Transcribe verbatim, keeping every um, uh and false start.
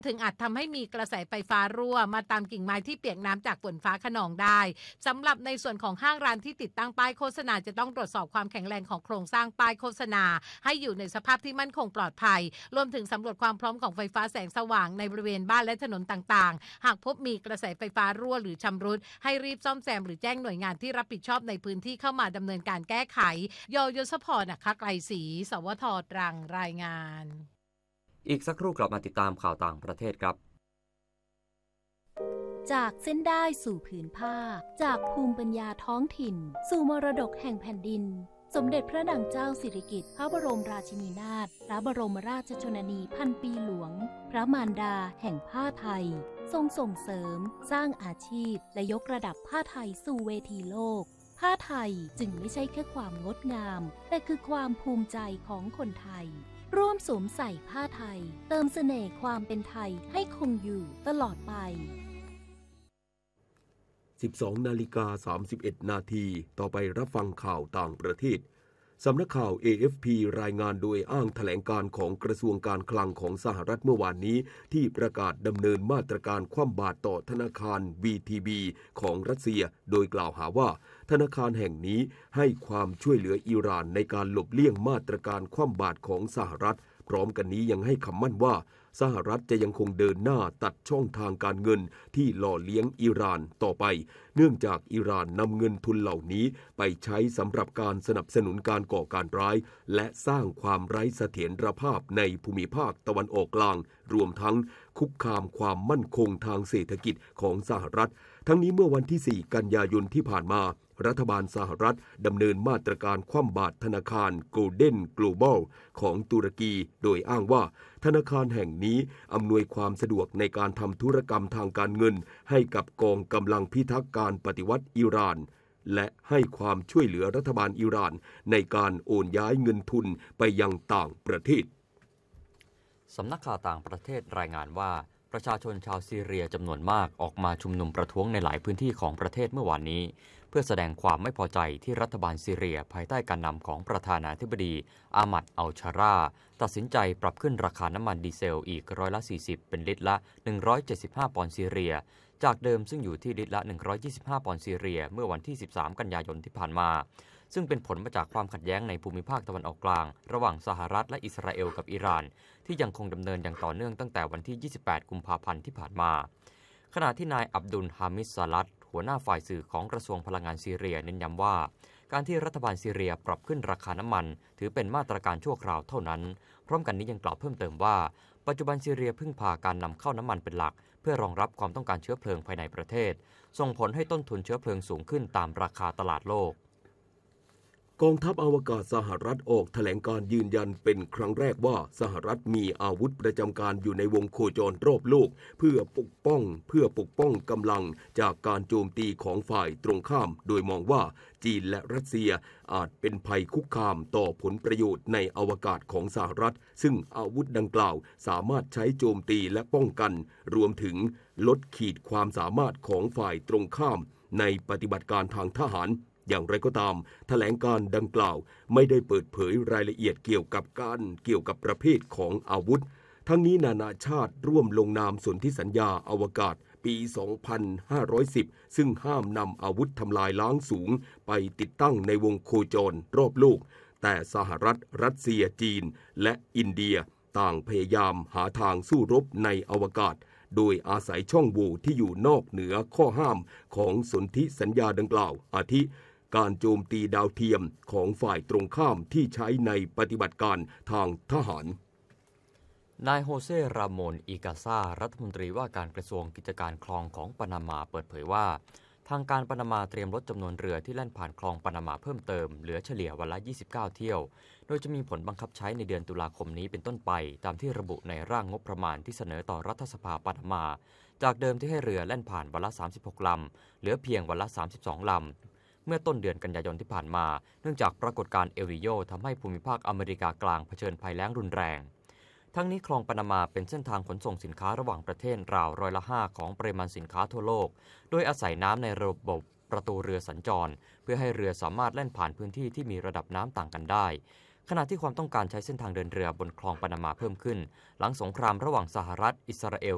ถึงอาจทำให้มีกระแสไฟฟ้ารั่วมาตามกิ่งไม้ที่เปียกน้ำจากฝนฟ้าคะนองได้สำหรับในส่วนของห้างร้านที่ติดตั้งป้ายโฆษณาจะต้องตรวจสอบความแข็งแรงของโครงสร้างป้ายโฆษณาให้อยู่ในสภาพที่มั่นคงปลอดภัยรวมถึงสำรวจความพร้อมของไฟฟ้าแสงสว่างในบริเวณบ้านและถนนต่างๆหากพบมีกระแสไฟฟ้ารั่วหรือชำรุดให้รีบซ่อมแซมหรือแจ้งหน่วยงานที่รับผิดชอบในพื้นที่เข้ามาดำเนินการแก้ไขยยศพรนะคะไกรศรีสวทตรังรายงานอีกสักครู่กลับมาติดตามข่าวต่างประเทศครับจากเส้นได้สู่ผืนผ้าจากภูมิปัญญาท้องถิ่นสู่มรดกแห่งแผ่นดินสมเด็จพระนางเจ้าสิริกิติ์พระบรมราชินีนาถพระบรมราชชนนีพันปีหลวงพระมารดาแห่งผ้าไทยทรงส่งเสริมสร้างอาชีพและยกระดับผ้าไทยสู่เวทีโลกผ้าไทยจึงไม่ใช่แค่ความงดงามแต่คือความภูมิใจของคนไทยร่วมสวมใส่ผ้าไทยเติมเสน่ห์ความเป็นไทยให้คงอยู่ตลอดไปสิบสองนาฬิกาสามสิบเอ็ดนาทีต่อไปรับฟังข่าวต่างประเทศสำนักข่าว เอ เอฟ พี รายงานโดยอ้างแถลงการของกระทรวงการคลังของสหรัฐเมื่อวานนี้ที่ประกาศดำเนินมาตรการคว่ำบาตรต่อธนาคาร วี ที บี ของรัสเซียโดยกล่าวหาว่าธนาคารแห่งนี้ให้ความช่วยเหลืออิหร่านในการหลบเลี่ยงมาตรการคว่ำบาตรของสหรัฐพร้อมกันนี้ยังให้คำมั่นว่าสหรัฐจะยังคงเดินหน้าตัดช่องทางการเงินที่หล่อเลี้ยงอิหร่านต่อไปเนื่องจากอิหร่านนำเงินทุนเหล่านี้ไปใช้สำหรับการสนับสนุนการก่อการร้ายและสร้างความไร้เสถียรภาพในภูมิภาคตะวันออกกลางรวมทั้งคุกคามความมั่นคงทางเศรษฐกิจของสหรัฐทั้งนี้เมื่อวันที่สี่กันยายนที่ผ่านมารัฐบาลสหรัฐดำเนินมาตรการคว่ำบาตรธนาคาร Golden Global ของตุรกีโดยอ้างว่าธนาคารแห่งนี้อำนวยความสะดวกในการทำธุรกรรมทางการเงินให้กับกองกำลังพิทักษ์การปฏิวัติอิหร่านและให้ความช่วยเหลือรัฐบาลอิหร่านในการโอนย้ายเงินทุนไปยังต่างประเทศสำนักข่าวต่างประเทศรายงานว่าประชาชนชาวซีเรียจำนวนมากออกมาชุมนุมประท้วงในหลายพื้นที่ของประเทศเมื่อวานนี้เพื่อแสดงความไม่พอใจที่รัฐบาลซีเรียภายใต้การนำของประธานาธิบดีอามัดอัลชาราตัดสินใจปรับขึ้นราคาน้ำมันดีเซลอีกร้อยละสี่สิบเป็นลิตรละหนึ่งร้อยเจ็ดสิบห้าปอนด์ซีเรียจากเดิมซึ่งอยู่ที่ลิตรละหนึ่งร้อยยี่สิบห้าปอนด์ซีเรียเมื่อวันที่สิบสามกันยายนที่ผ่านมาซึ่งเป็นผลมาจากความขัดแย้งในภูมิภาคตะวันออกกลางระหว่างสหรัฐและอิสราเอลกับอิหร่านที่ยังคงดำเนินอย่างต่อเนื่องตั้งแต่วันที่ยี่สิบแปดกุมภาพันธ์ที่ผ่านมาขณะที่นายอับดุลฮามิดซาลัดหัวหน้าฝ่ายสื่อของกระทรวงพลังงานซีเรียเน้นย้ำว่าการที่รัฐบาลซีเรียปรับขึ้นราคาน้ำมันถือเป็นมาตรการชั่วคราวเท่านั้นพร้อมกันนี้ยังกล่าวเพิ่มเติมว่าปัจจุบันซีเรียพึ่งพาการนำเข้าน้ำมันเป็นหลักเพื่อรองรับความต้องการเชื้อเพลิงภายในประเทศส่งผลให้ต้นทุนเชื้อเพลิงสูงขึ้นตามราคาตลาดโลกกองทัพอวกาศสหรัฐออกแถลงการยืนยันเป็นครั้งแรกว่าสหรัฐมีอาวุธประจำการอยู่ในวงโคจรรอบโลกเพื่อปกป้องเพื่อปกป้องกำลังจากการโจมตีของฝ่ายตรงข้ามโดยมองว่าจีนและรัสเซียอาจเป็นภัยคุกคามต่อผลประโยชน์ในอวกาศของสหรัฐซึ่งอาวุธดังกล่าวสามารถใช้โจมตีและป้องกันรวมถึงลดขีดความสามารถของฝ่ายตรงข้ามในปฏิบัติการทางทหารอย่างไรก็ตามแถลงการดังกล่าวไม่ได้เปิดเผยรายละเอียดเกี่ยวกับการเกี่ยวกับประเภทของอาวุธทั้งนี้นานาชาติร่วมลงนามสนธิสัญญาอวกาศปี สองพันห้าร้อยสิบ ซึ่งห้ามนำอาวุธทำลายล้างสูงไปติดตั้งในวงโคจรรอบโลกแต่สหรัฐรัสเซียจีนและอินเดียต่างพยายามหาทางสู้รบในอวกาศโดยอาศัยช่องโหว่ที่อยู่นอกเหนือข้อห้ามของสนธิสัญญาดังกล่าวอาทิการโจมตีดาวเทียมของฝ่ายตรงข้ามที่ใช้ในปฏิบัติการทางทหารนายโฮเซรามอนอิกาซารัฐมนตรีว่าการกระทรวงกิจการคลองของปานามาเปิดเผยว่าทางการปานามาเตรียมลดจำนวนเรือที่แล่นผ่านคลองปานามาเพิ่มเติมเหลือเฉลี่ยวันละยี่สิบเก้าเที่ยวโดยจะมีผลบังคับใช้ในเดือนตุลาคมนี้เป็นต้นไปตามที่ระบุในร่างงบประมาณที่เสนอต่อรัฐสภาปานามาจากเดิมที่ให้เรือแล่นผ่านวันละสามสิบหกลำเหลือเพียงวันละสามสิบสองลำเมื่อต้นเดือนกันยายนที่ผ่านมาเนื่องจากปรากฏการณ์เอลนิโญทำให้ภูมิภาคอเมริกากลางเผชิญภัยแล้งรุนแรงทั้งนี้คลองปานามาเป็นเส้นทางขนส่งสินค้าระหว่างประเทศราวร้อยละห้าของปริมาณสินค้าทั่วโลกโดยอาศัยน้ำในระบบประตูเรือสัญจรเพื่อให้เรือสามารถแล่นผ่านพื้นที่ที่มีระดับน้ำต่างกันได้ขณะที่ความต้องการใช้เส้นทางเดินเรือบนคลองปานามาเพิ่มขึ้นหลังสงครามระหว่างสหรัฐอิสราเอล